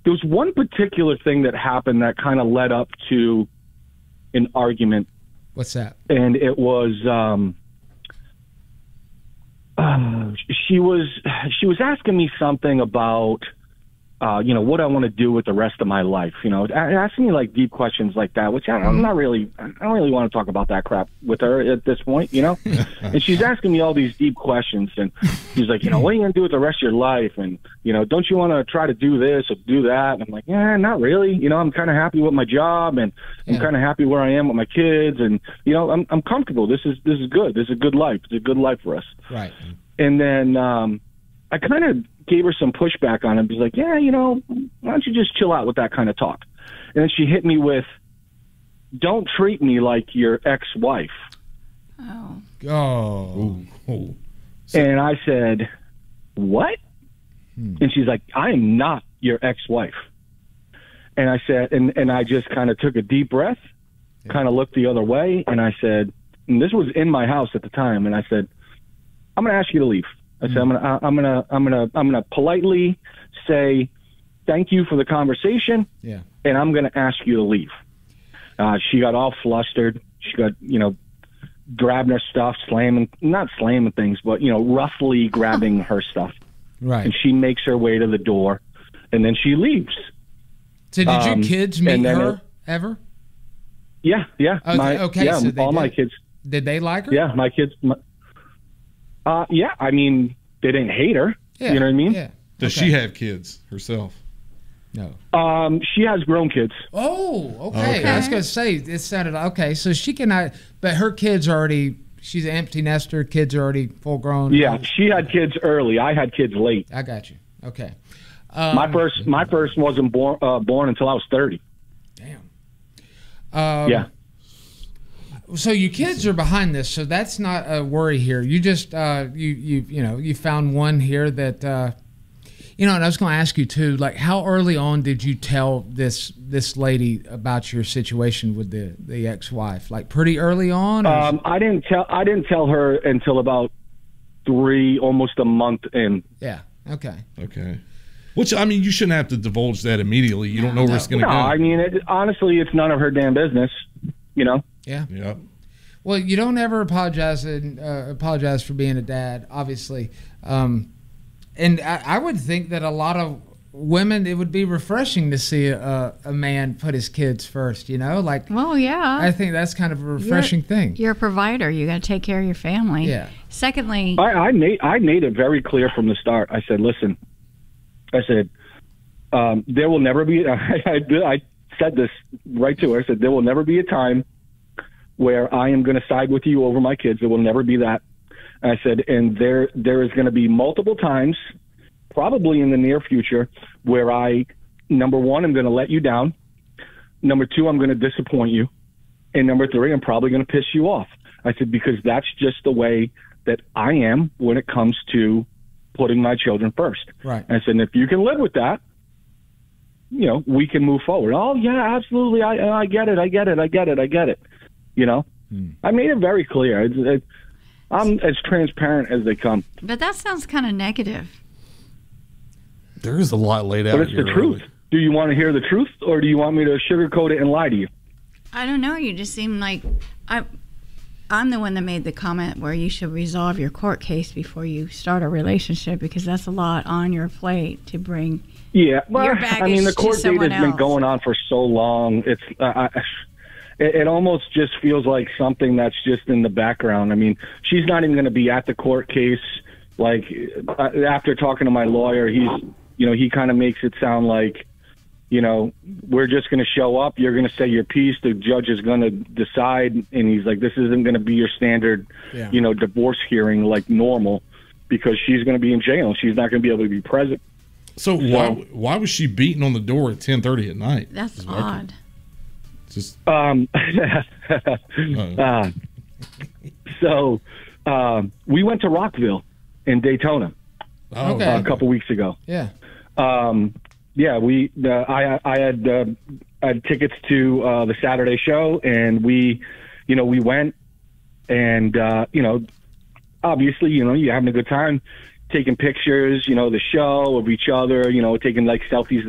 there was one particular thing that happened that kind of led up to an argument. What's that? And it was she was asking me something about what I want to do with the rest of my life. Asking me like deep questions like that, which I don't really want to talk about that crap with her at this point. And she's asking me all these deep questions, and she's like, what are you going to do with the rest of your life? And don't you want to try to do this or do that? And I'm like, yeah, not really. I'm kind of happy with my job, and I'm kind of happy where I am with my kids, and I'm comfortable. This is good. This is a good life. It's a good life for us. Right. And then I kind of gave her some pushback on it. She's like, yeah, why don't you just chill out with that kind of talk? And then she hit me with, don't treat me like your ex-wife. Oh. And I said, what? And she's like, I am not your ex-wife. And I said, and I just kind of took a deep breath, kind of looked the other way, and I said, and this was in my house at the time, and I said, I'm going to ask you to leave. I said, I'm gonna politely say thank you for the conversation, and I'm gonna ask you to leave. She got all flustered. She got grabbing her stuff, not slamming things, but roughly grabbing her stuff. Right. And she makes her way to the door, and then she leaves. So did your kids meet her ever? Yeah. Okay. Yeah, so all my kids. Did they like her? Yeah, my kids. Yeah, I mean, they didn't hate her. Yeah. You know what I mean? Yeah. Does she have kids herself? No. She has grown kids. Oh, okay. I was going to say, it sounded, okay, so she cannot, but her kids are already, she's an empty nester, kids are already full grown. Yeah, she had kids early. I had kids late. I got you. Okay. My first wasn't born until I was 30. Damn. Yeah. So your kids are behind this, so that's not a worry here. You just you found one here that and I was going to ask you too, like how early on did you tell this lady about your situation with the ex-wife? Like pretty early on? I didn't tell her until about almost a month in. Yeah. Okay. Which, I mean, you shouldn't have to divulge that immediately. You don't know where it's going to go. No, I mean, honestly, it's none of her damn business, Yeah. Yep. Well, you don't ever apologize for being a dad, obviously. And I would think that a lot of women, it would be refreshing to see a man put his kids first, like. Well, yeah. I think that's kind of a refreshing thing. You're a provider. You got to take care of your family. Yeah. Secondly, I made it very clear from the start. I said, listen, there will never be. I said this right to her. I said, there will never be a time where I am going to side with you over my kids. There will never be that. I said, and there is going to be multiple times, probably in the near future, where number one, I'm going to let you down. Number two, I'm going to disappoint you. And number three, I'm probably going to piss you off. I said, because that's just the way that I am when it comes to putting my children first. Right. And I said, and if you can live with that, we can move forward. Oh, yeah, absolutely. I get it. I made it very clear. I'm as transparent as they come. But that sounds kind of negative. There is a lot laid out. But it's the truth. Do you want to hear the truth, or do you want me to sugarcoat it and lie to you? I don't know. You just seem like I'm the one that made the comment where you should resolve your court case before you start a relationship, because that's a lot on your plate to bring. Yeah, well, your baggage I mean, the court to date has someone been else. going on for so long. It's it almost just feels like something that's just in the background. I mean, she's not even going to be at the court case. Like after talking to my lawyer, he kind of makes it sound like, we're just going to show up. You're going to say your piece. The judge is going to decide. And he's like, this isn't going to be your standard, divorce hearing like normal, because she's going to be in jail. She's not going to be able to be present. So why was she beating on the door at 10:30 at night? That's odd. Just so we went to Rockville in Daytona a couple weeks ago. Yeah. I had tickets to the Saturday show, and we went, and obviously you're having a good time, taking pictures, the show of each other, taking like selfies